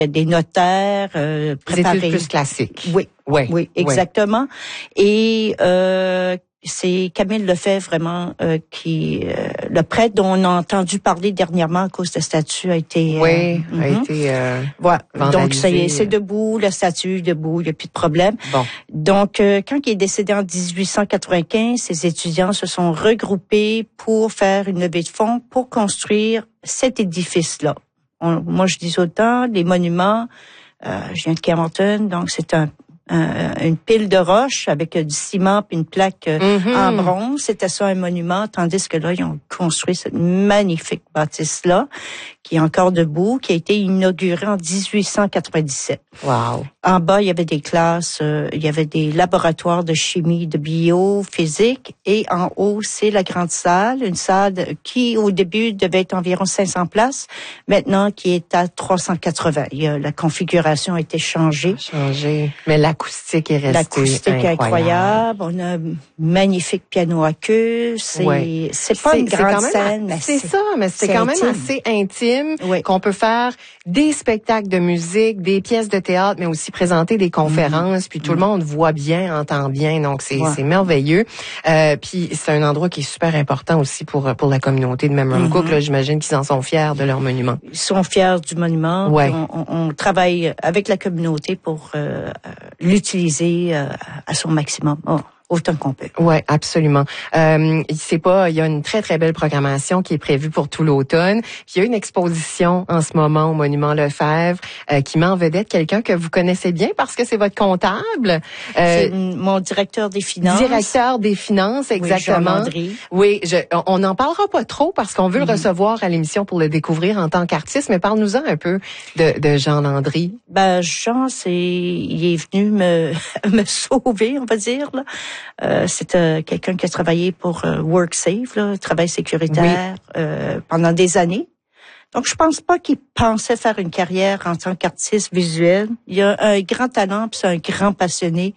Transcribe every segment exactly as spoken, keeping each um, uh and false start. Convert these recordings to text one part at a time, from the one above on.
des notaires euh, préparés. Des études plus classiques. Oui, oui, oui, exactement. Oui. Et euh, c'est Camille Lefebvre vraiment euh, qui euh, le prêtre dont on a entendu parler dernièrement à cause de la statue a été oui euh, a mm-hmm. été euh, voilà. Donc ça y est, vandalisé. c'est debout, la statue est debout, il n'y a plus de problème. Bon. Donc euh, quand il est décédé en dix-huit cent quatre-vingt-quinze, ses étudiants se sont regroupés pour faire une levée de fonds pour construire cet édifice-là. On, moi je dis autant les monuments. Euh, je viens de Carenton, donc c'est un Euh, une pile de roches avec euh, du ciment puis une plaque euh, mm-hmm. en bronze. C'était ça un monument, tandis que là, ils ont construit cette magnifique bâtisse-là, qui est encore debout, qui a été inaugurée en dix-huit cent quatre-vingt-dix-sept. Wow. En bas, il y avait des classes, euh, il y avait des laboratoires de chimie, de bio, physique, et en haut, c'est la grande salle, une salle qui, au début, devait être environ cinq cents places, maintenant qui est à trois cent quatre-vingts. Il y a, la configuration a été changée. Changée. Mais l'acoustique est restée L'acoustique incroyable. est incroyable. On a un magnifique piano à queue. C'est, ouais. c'est pas c'est, une grande quand même, scène, mais c'est, c'est ça, mais c'est, c'est quand intime. Même assez intime oui. qu'on peut faire des spectacles de musique, des pièces de théâtre, mais aussi présenter des conférences, mmh. puis tout mmh. le monde voit bien, entend bien, donc c'est, ouais. c'est merveilleux. Euh, puis c'est un endroit qui est super important aussi pour pour la communauté de Memramcook. Mmh. Là, j'imagine qu'ils en sont fiers de leur monument. Ils sont fiers du monument. Ouais. On, on, on travaille avec la communauté pour euh, l'utiliser euh, à son maximum. Oh. Autant qu'on peut. Ouais, absolument. Euh, c'est pas, il y a une très très belle programmation qui est prévue pour tout l'automne. Puis il y a une exposition en ce moment au Monument Lefebvre euh, qui met en vedette quelqu'un que vous connaissez bien parce que c'est votre comptable. Euh, c'est mon directeur des finances. Directeur des finances, exactement. Oui, Jean Landry. Oui, je, on n'en parlera pas trop parce qu'on veut mm-hmm. le recevoir à l'émission pour le découvrir en tant qu'artiste. Mais parle-nous-en un peu de, de Jean Landry. Ben Jean, c'est, il est venu me me sauver, on va dire là. Euh, c'est euh, quelqu'un qui a travaillé pour euh, WorkSafe, là, travail sécuritaire, oui. euh, pendant des années. Donc, je pense pas qu'il pensait faire une carrière en tant qu'artiste visuel. Il a un grand talent, puis c'est un grand passionné.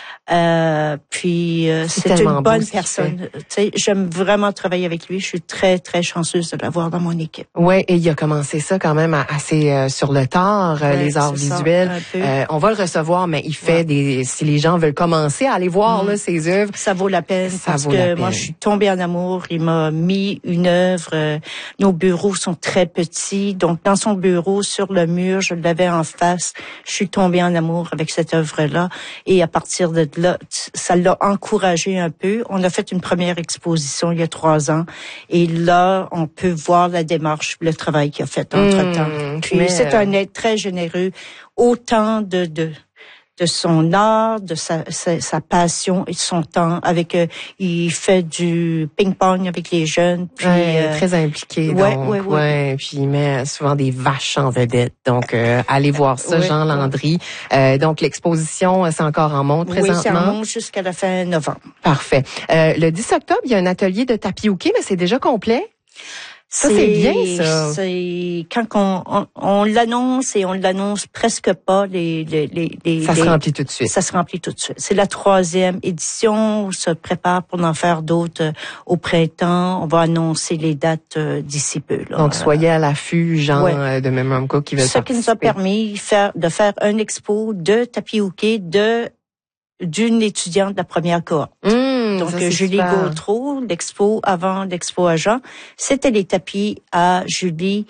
Euh, puis euh, c'est, c'est une bonne personne. Tu sais, j'aime vraiment travailler avec lui. Je suis très très chanceuse de l'avoir dans mon équipe. Ouais, et il a commencé ça quand même assez euh, sur le tard, euh, ouais, les arts visuels. Euh, on va le recevoir, mais il fait ouais. des. Si les gens veulent commencer à aller voir mmh. là ses œuvres, ça vaut la peine ça parce vaut que la peine. Moi je suis tombée en amour. Il m'a mis une œuvre. Euh, nos bureaux sont très petits, donc dans son bureau sur le mur, je l'avais en face. Je suis tombée en amour avec cette œuvre-là, et à partir de là, ça l'a encouragé un peu. On a fait une première exposition il y a trois ans. Et là, on peut voir la démarche, le travail qu'il a fait entre-temps. Mmh, Puis mais... c'est un être très généreux, autant de... de de son art, de sa, sa, sa passion et de son temps. Avec, euh, il fait du ping-pong avec les jeunes. Puis ouais, euh, très impliqué. Ouais, donc, ouais, ouais. ouais. Puis il met souvent des vaches en vedette. Donc, euh, allez voir ça, ouais, Jean Landry. Euh, donc, l'exposition, c'est encore en monte oui, présentement. Oui, c'est en monte jusqu'à la fin novembre. Parfait. Euh, le dix octobre, il y a un atelier de tapis hockey, mais c'est déjà complet. Ça, c'est, c'est bien, ça. C'est quand on, on, on l'annonce et on l'annonce presque pas. Les, les, les, les ça les, se remplit tout de suite. Ça se remplit tout de suite. C'est la troisième édition. On se prépare pour en faire d'autres euh, au printemps. On va annoncer les dates euh, d'ici peu. Là. Donc, soyez à l'affût, Jean, ouais. euh, de Memramcook qui veut Ce qui nous a permis faire, de faire un expo de tapis hockey de d'une étudiante de la première cohorte. Mmh, Donc, ça, Julie super. Gautreau, l'expo avant l'expo à Jean, c'était les tapis à Julie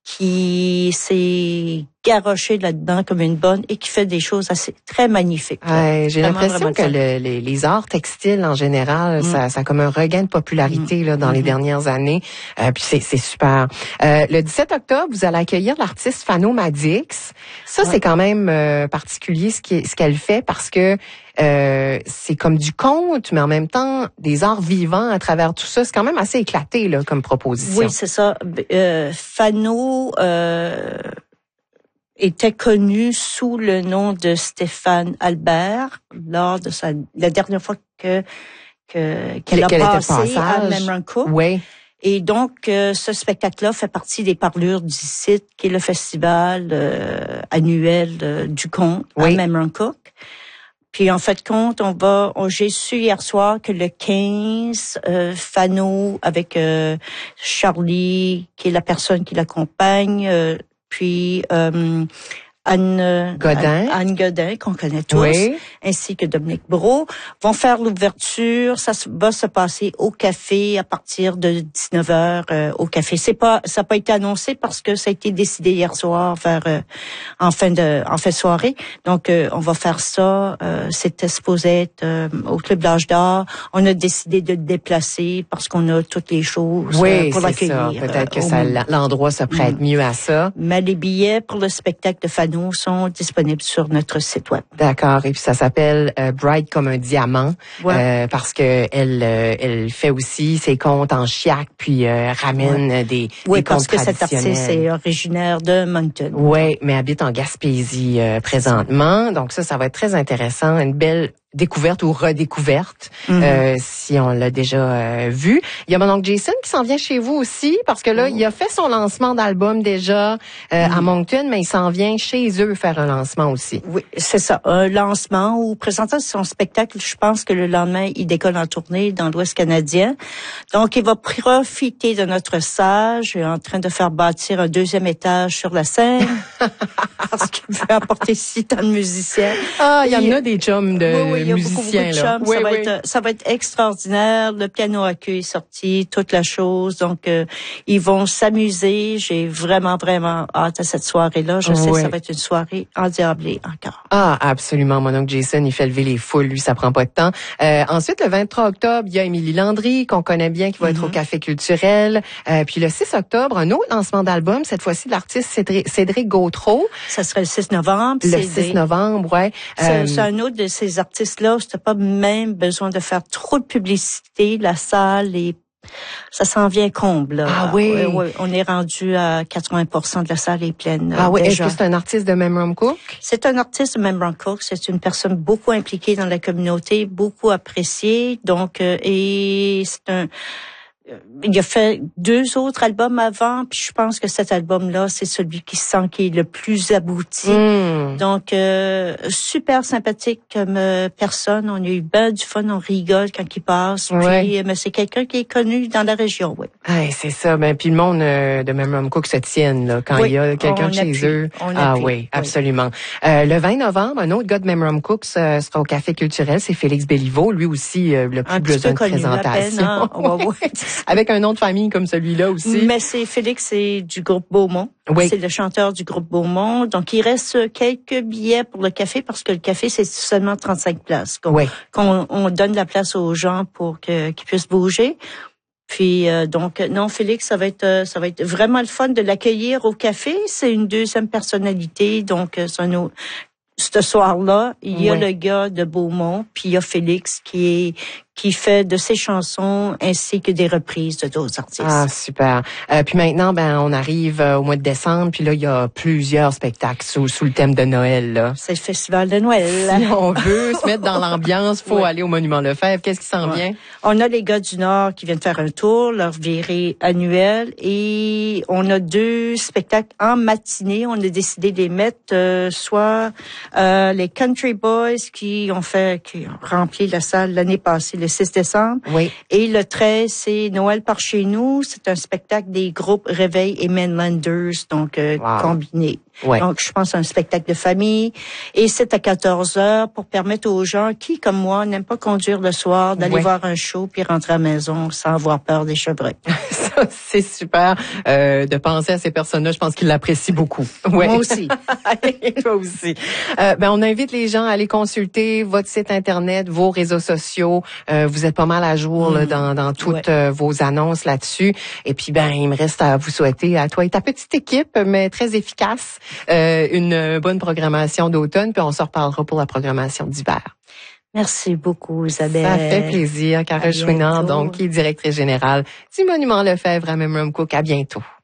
qui s'est garochée là-dedans comme une bonne et qui fait des choses assez très magnifiques. Ouais, j'ai vraiment, l'impression vraiment que le, les, les arts textiles en général, mmh. ça, ça a comme un regain de popularité mmh. là dans mmh. les dernières années. Euh, puis c'est, c'est super. Euh, le dix-sept octobre, vous allez accueillir l'artiste Fano Madix. Ça, ouais. c'est quand même euh, particulier ce, qui, ce qu'elle fait parce que euh, c'est comme du conte, mais en même temps des arts vivants à travers tout ça. C'est quand même assez éclaté là comme proposition. Oui, c'est ça. Euh, Fano euh, était connu sous le nom de Stéphane Albert lors de sa la dernière fois que que qu'elle a qu'elle passé à Memramcook. Oui. Et donc, euh, ce spectacle-là fait partie des parlures du site, qui est le festival euh, annuel euh, du conte oui. à Memramcook. Puis en fait compte, on va, on, j'ai su hier soir que le quinze, euh, Fano avec euh, Charlie, qui est la personne qui l'accompagne, euh, puis euh, Anne Godin, Anne Godin, qu'on connaît tous, oui. ainsi que Dominique Brault, vont faire l'ouverture. Ça va se passer au café à partir de dix-neuf heures euh, au café. C'est pas, ça n'a pas été annoncé parce que ça a été décidé hier soir vers euh, en fin de en fin de soirée. Donc euh, on va faire ça. Euh, C'était supposé être euh, au Club d'Âge d'Or. On a décidé de le déplacer parce qu'on a toutes les choses oui, euh, pour c'est l'accueillir. ça. Peut-être euh, que ça, l'endroit se prête mmh. mieux à ça. Mais les billets pour le spectacle de Fanou sont disponibles sur notre site web. D'accord. Et puis ça s'appelle euh, Bright comme un diamant, ouais. euh, parce que elle, euh, elle fait aussi ses contes en chiac, puis euh, ramène ouais. des, oui, des contes traditionnels. Oui, parce que cet artiste est originaire de Moncton. Oui, mais habite en Gaspésie euh, présentement. Donc ça, ça va être très intéressant. Une belle découverte ou redécouverte, mm-hmm. euh, si on l'a déjà euh, vu. Il y a mon oncle Jason qui s'en vient chez vous aussi, parce que là, mm-hmm. il a fait son lancement d'album déjà euh, mm-hmm. à Moncton, mais il s'en vient chez eux faire un lancement aussi. Oui, c'est ça, un lancement ou présentant son spectacle. Je pense que le lendemain, il décolle en tournée dans l'Ouest canadien. Donc, il va profiter de notre salle. Je suis en train de faire bâtir un deuxième étage sur la scène, parce qu'il veut apporter si tant de musiciens. Ah, il y en a des chums de... Oui, oui. Il y a beaucoup, beaucoup de chums. Oui, ça, va oui. être, ça va être extraordinaire. Le piano à queue est sorti, toute la chose. Donc, euh, ils vont s'amuser. J'ai vraiment, vraiment hâte à cette soirée-là. Je oui. sais que ça va être une soirée endiablée encore. Ah, absolument. Mon oncle Jason, il fait lever les foules. Lui, ça prend pas de temps. Euh, ensuite, le vingt-trois octobre, il y a Émilie Landry, qu'on connaît bien, qui va mm-hmm. être au Café culturel. Euh, puis le six octobre, un autre lancement d'album, cette fois-ci de l'artiste Cédric, Cédric Gautreau. Ça serait le six novembre. Le six des... novembre, ouais. C'est, euh, c'est un autre de ces artistes là, c'était pas même besoin de faire trop de publicité, la salle est ça s'en vient comble. Là. Ah oui. oui, oui. On est rendu à quatre-vingts pour cent de la salle est pleine. Ah oui. Déjà. Est-ce que c'est un artiste de Memram Cook? C'est un artiste de Memram Cook. C'est une personne beaucoup impliquée dans la communauté, beaucoup appréciée. Donc, euh, et c'est un il a fait deux autres albums avant, puis je pense que cet album-là, c'est celui qui sent qui est le plus abouti. Mm. Donc, euh, super sympathique comme euh, personne. On a eu ben du fun, on rigole quand il passe. Ouais. Puis, mais c'est quelqu'un qui est connu dans la région, oui. Hey, c'est ça. Ben, puis le monde euh, de Memram Cook se tienne là quand oui, il y a quelqu'un de chez appuie, eux. Ah oui, oui, absolument. Euh, le vingt novembre, un autre gars de Memram Cook euh, sera au Café culturel, c'est Félix Béliveau. Lui aussi, euh, le plus un besoin de connu, présentation. Peine, hein? ouais, ouais. Avec un nom de famille comme celui-là aussi. Mais c'est Félix, c'est du groupe Beaumont. Oui. C'est le chanteur du groupe Beaumont. Donc, il reste quelques billets pour le café parce que le café, c'est seulement trente-cinq places. Qu'on, oui. qu'on on donne la place aux gens pour que, qu'ils puissent bouger. Puis euh, donc non, Félix, ça va être ça va être vraiment le fun de l'accueillir au café. C'est une deuxième personnalité, donc c'est un autre. Ce soir-là, il y a oui. le gars de Beaumont, puis il y a Félix qui est qui fait de ses chansons ainsi que des reprises de d'autres artistes. Ah, super. Euh, puis maintenant, ben on arrive euh, au mois de décembre, puis là, il y a plusieurs spectacles sous, sous le thème de Noël. Là. C'est le festival de Noël. Si on veut se mettre dans l'ambiance, faut oui. aller au Monument Lefebvre. Qu'est-ce qui s'en ouais. vient? On a les gars du Nord qui viennent faire un tour, leur virée annuelle, et on a deux spectacles en matinée. On a décidé de les mettre euh, soit euh, les Country Boys qui ont fait, qui ont rempli la salle l'année passée, le six décembre. Oui. Et le treize, c'est Noël par chez nous. C'est un spectacle des groupes Réveil et Mainlanders, donc euh, wow. combinés. Ouais. Donc, je pense à un spectacle de famille. Et c'est à quatorze heures pour permettre aux gens qui, comme moi, n'aiment pas conduire le soir, d'aller ouais. voir un show puis rentrer à la maison sans avoir peur des chevreuils. Ça, c'est super euh, de penser à ces personnes-là. Je pense qu'ils l'apprécient beaucoup. Ouais. Moi aussi. Toi aussi. Euh, ben, on invite les gens à aller consulter votre site Internet, vos réseaux sociaux. Euh, vous êtes pas mal à jour mmh. là, dans, dans toutes ouais. euh, vos annonces là-dessus. Et puis, ben, il me reste à vous souhaiter, à toi et ta petite équipe, mais très efficace, Euh, une bonne programmation d'automne, puis on se reparlera pour la programmation d'hiver. Merci beaucoup, Isabelle. Ça fait plaisir. Carole Chouinard, donc, qui est directrice générale du Monument Lefebvre à Memram Cook. À bientôt.